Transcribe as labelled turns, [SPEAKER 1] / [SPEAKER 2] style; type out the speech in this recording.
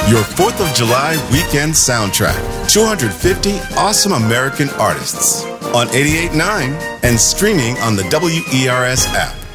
[SPEAKER 1] Your 4th of July weekend soundtrack. 250 awesome American artists on 88.9 and streaming on the WERS app.